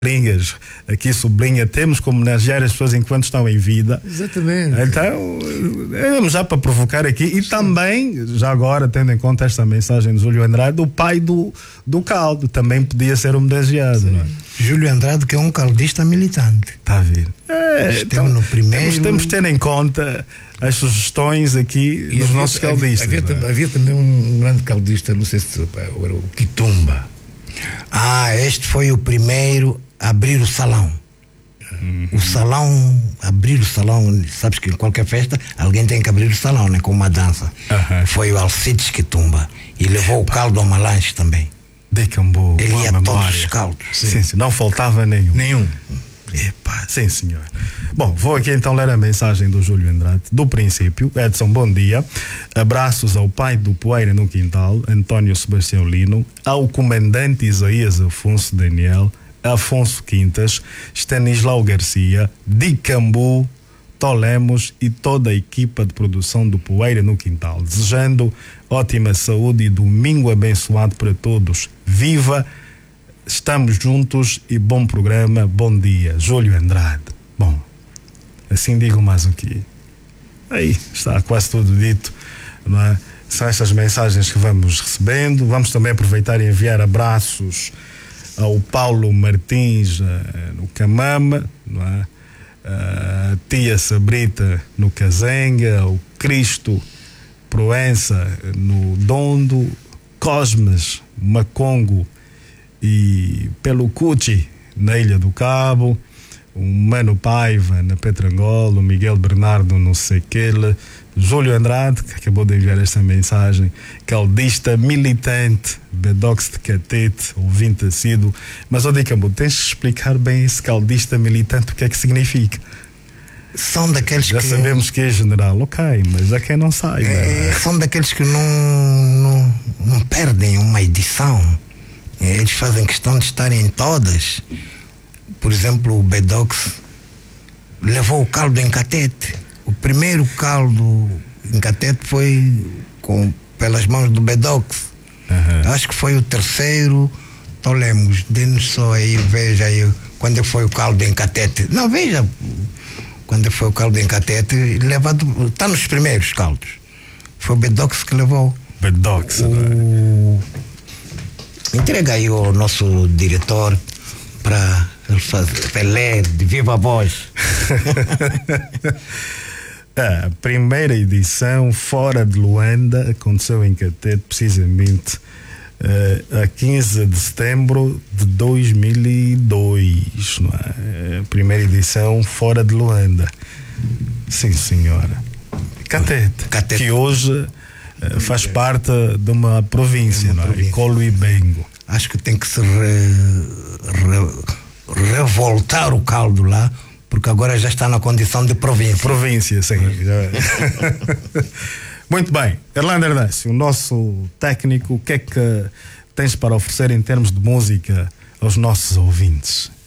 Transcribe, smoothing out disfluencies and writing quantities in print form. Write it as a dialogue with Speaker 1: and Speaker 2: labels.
Speaker 1: aqui sublinha, temos como homenagear as pessoas enquanto estão em vida.
Speaker 2: Exatamente.
Speaker 1: Então, já para provocar aqui, e também, já agora, tendo em conta esta mensagem de Júlio Andrade, o pai do caldo também podia ser homenageado, não é?
Speaker 3: Júlio Andrade, que é um caldista militante.
Speaker 1: Está a ver?
Speaker 3: Então, no primeiro...
Speaker 1: temos de ter em conta as sugestões aqui dos nossos caldistas.
Speaker 2: Havia também um grande caldista, não sei se era o Quitumba.
Speaker 3: Este foi o primeiro a abrir o salão. O salão, abrir o salão, sabes que em qualquer festa alguém tem que abrir o salão, né? Com uma dança. Foi o Alcides Quitumba. E levou o caldo ao Malanche também.
Speaker 1: De Cambu,
Speaker 3: ele ia a todos os caldos.
Speaker 1: Sim, não faltava nenhum. Epa, sim, senhor. Bom, vou aqui então ler a mensagem do Júlio Andrade. Do princípio, Edson, bom dia. Abraços ao pai do Poeira no Quintal, António Sebastião Lino, ao comandante Isaías Afonso Daniel, Afonso Quintas, Stanislau Garcia, Di Cambu, Tolemos e toda a equipa de produção do Poeira no Quintal. Desejando ótima saúde e domingo abençoado para todos. Viva! Estamos juntos e bom programa, bom dia. Júlio Andrade. Bom, assim digo mais o quê? Aí está quase tudo dito, não é? São estas mensagens que vamos recebendo. Vamos também aproveitar e enviar abraços ao Paulo Martins no Camama, não é? A tia Sabrita no Cazenga, ao Cristo Proença no Dondo, Cosmes Macongo e pelo Cuchi na Ilha do Cabo, o Mano Paiva na Petrangola, o Miguel Bernardo no Sequele, Júlio Andrade, que acabou de enviar esta mensagem, caldista militante, Bedox de Catete, ouvinte assíduo. Mas, Cambu, tens de explicar bem esse caldista militante, o que é que significa?
Speaker 3: São daqueles
Speaker 1: Já
Speaker 3: que...
Speaker 1: sabemos que é general, ok, mas há quem não saiba.
Speaker 3: São daqueles que não perdem uma edição. Eles fazem questão de estarem em todas. Por exemplo, o Bedox levou o caldo em Catete. O primeiro caldo em Catete foi pelas mãos do Bedox. Acho que foi o terceiro. Tolemos, dê-nos só aí, veja aí quando foi o caldo em Catete. Não, veja quando foi o caldo em Catete, está nos primeiros caldos. Foi o Bedox que levou.
Speaker 1: Bedox,
Speaker 3: Entrega aí o nosso diretor para ler de viva voz.
Speaker 1: A primeira edição fora de Luanda aconteceu em Catete, precisamente a 15 de setembro de 2002, não é? A primeira edição fora de Luanda. Sim, senhora. Catete. Que hoje faz parte de uma província, não é? Colo e Bengo.
Speaker 3: Acho que tem que se revoltar o caldo lá, porque agora já está na condição de província.
Speaker 1: Província, sim. Muito bem. Erlander Hernandes, o nosso técnico, o que é que tens para oferecer em termos de música aos nossos ouvintes?